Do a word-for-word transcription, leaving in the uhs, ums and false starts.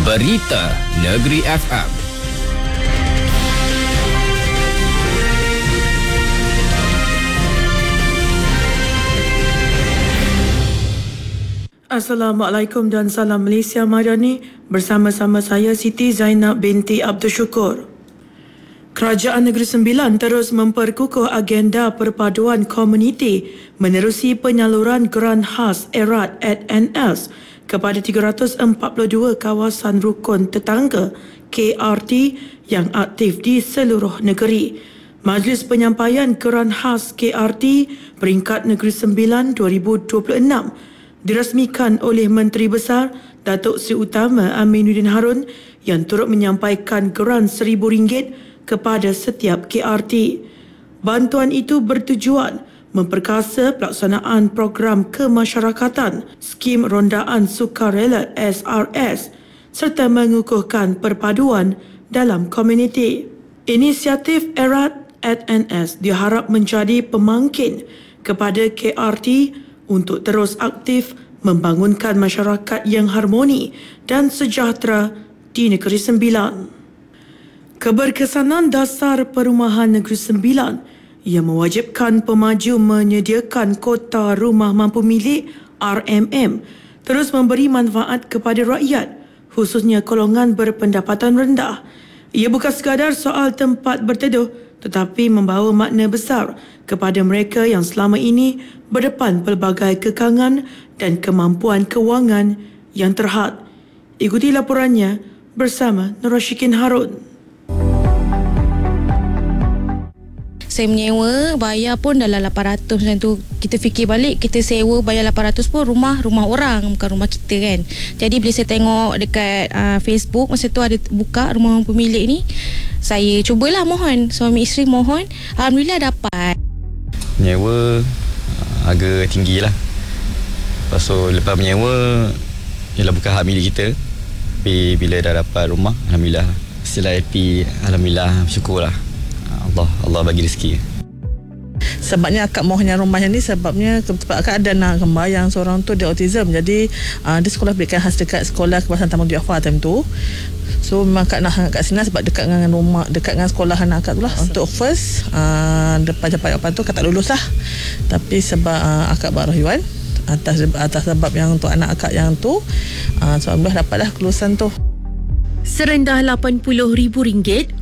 Berita Negeri F M. Assalamualaikum dan salam Malaysia Madani. Bersama-sama saya Siti Zainab binti Abdul Syukur. Kerajaan Negeri Sembilan terus memperkukuh agenda perpaduan komuniti menerusi penyaluran geran khas erat A N S kepada tiga ratus empat puluh dua kawasan rukun tetangga K R T yang aktif di seluruh negeri. Majlis Penyampaian Geran Khas K R T Peringkat Negeri Sembilan dua ribu dua puluh enam dirasmikan oleh Menteri Besar Datuk Seri Utama Aminuddin Harun yang turut menyampaikan geran seribu ringgit kepada setiap K R T. Bantuan itu bertujuan memperkasa pelaksanaan program kemasyarakatan, skim rondaan sukarela S R S serta mengukuhkan perpaduan dalam komuniti. Inisiatif erat A N S diharap menjadi pemangkin kepada K R T untuk terus aktif membangunkan masyarakat yang harmoni dan sejahtera di Negeri Sembilan. Keberkesanan dasar Perumahan Negeri Sembilan yang mewajibkan pemaju menyediakan kota rumah mampu milik R M M terus memberi manfaat kepada rakyat, khususnya golongan berpendapatan rendah. Ia bukan sekadar soal tempat berteduh tetapi membawa makna besar kepada mereka yang selama ini berdepan pelbagai kekangan dan kemampuan kewangan yang terhad. Ikuti laporannya bersama Nur Rashikin Harun. Saya menyewa, bayar pun dalam lapan ratus macam tu. Kita fikir balik, kita sewa bayar lapan ratus pun rumah rumah orang, bukan rumah kita kan. Jadi bila saya tengok dekat uh, Facebook, masa tu ada buka rumah pemilik ni, saya cubalah mohon, suami isteri mohon. Alhamdulillah dapat. Menyewa harga tinggi lah. Lepas tu lepas menyewa, ialah bukan hak milik kita. Tapi bila dah dapat rumah, Alhamdulillah. Setelah happy, Alhamdulillah, syukurlah. Allah Allah bagi rezeki. Sebabnya akak mohonnya rumahnya ni sebabnya sebab akak ada anak kembar yang seorang tu dia autism. Jadi uh, dia sekolah pendidikan khas dekat sekolah kawasan Taman Duafa time tu. So memang akak nak kat sini sebab dekat dengan rumah, dekat dengan sekolah anak akak tu lah. Untuk first uh, depan japan japan tu akak tak lulus lah. Tapi sebab uh, akak buat rahyuan atas atas sebab yang untuk anak akak yang tu uh, so alhamdulillah dapatlah kelulusan tu. Serendah lapan puluh ribu ringgit